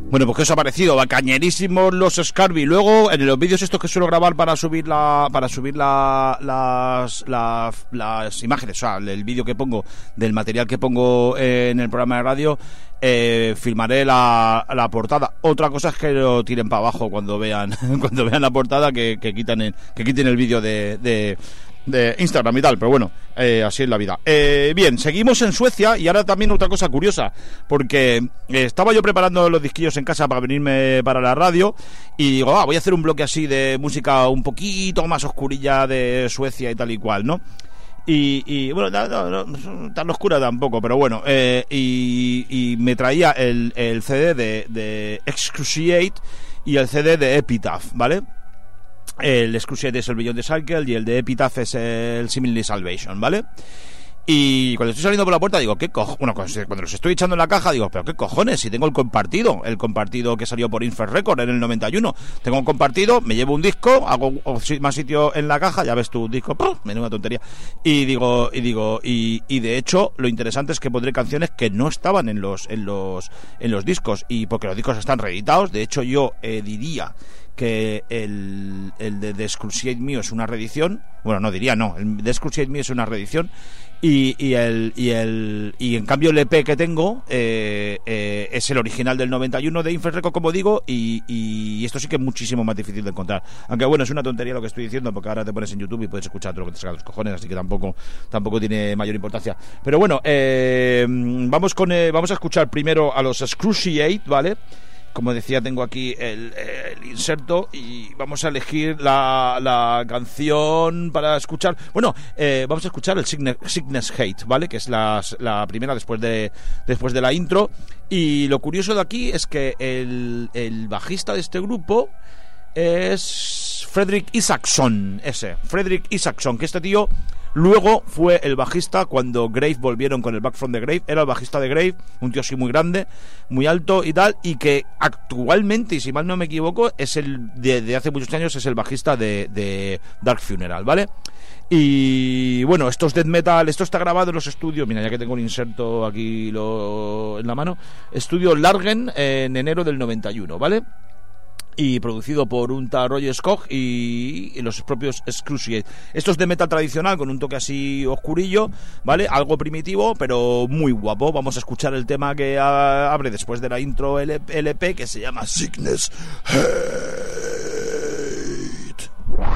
Bueno, pues ¿qué os ha parecido? Bacañerísimos los Scarby. Luego, en los vídeos estos que suelo grabar para subir las imágenes, o sea, el vídeo que pongo del material que pongo en el programa de radio, filmaré la portada. Otra cosa es que lo tiren para abajo cuando vean la portada, que quiten el vídeo de Instagram y tal, pero bueno, así es la vida. Bien, seguimos en Suecia y ahora también otra cosa curiosa, porque estaba yo preparando los disquillos en casa para venirme para la radio y digo, voy a hacer un bloque así de música un poquito más oscurilla de Suecia y tal y cual, ¿no? Y bueno, no tan oscura tampoco, pero bueno, y me traía el CD de Excruciate y el CD de Epitaph, ¿vale? El Excruciate es el Beyond the Cycle y el de Epitaph es el Seemingly Salvation, ¿vale? Y cuando estoy saliendo por la puerta digo, ¿qué cojones? Bueno, cuando los estoy echando en la caja digo, ¿pero qué cojones? Si tengo el compartido que salió por Infrared Record en el 91. Tengo un compartido, me llevo un disco, hago más sitio en la caja, ya ves tu disco, ¡pum! Menuda tontería. Y de hecho, lo interesante es que pondré canciones que no estaban en los discos, y porque los discos están reeditados. De hecho, yo diría que el de The Excruciate mío es una reedición. Bueno, no diría, no, el de Excruciate mío es una reedición. Y en cambio el EP que tengo es el original del 91 de Infrared Record, como digo, y esto sí que es muchísimo más difícil de encontrar. Aunque bueno, es una tontería lo que estoy diciendo, porque ahora te pones en YouTube y puedes escuchar todo lo que te saca los cojones, así que tampoco tiene mayor importancia. Pero bueno, vamos a escuchar primero a los Excruciate, ¿vale? Como decía, tengo aquí el inserto y vamos a elegir la canción para escuchar. Bueno, vamos a escuchar el Sickness Hate, ¿vale? Que es la primera después de la intro. Y lo curioso de aquí es que el bajista de este grupo es Fredrik Isaksson, que este tío luego fue el bajista cuando Grave volvieron con el Back from the Grave. Era el bajista de Grave, un tío así muy grande, muy alto y tal, y que actualmente, y si mal no me equivoco, es de hace muchos años es el bajista de Dark Funeral, ¿vale? Y bueno, esto es death metal, esto está grabado en los estudios, mira, ya que tengo un inserto aquí en la mano, estudio Largen en enero del 91, ¿vale? Y producido por un tal Roger Skog y los propios Excruciate. Esto es de metal tradicional con un toque así oscurillo, ¿vale? Algo primitivo, pero muy guapo. Vamos a escuchar el tema que abre después de la intro LP, que se llama Sickness Hate.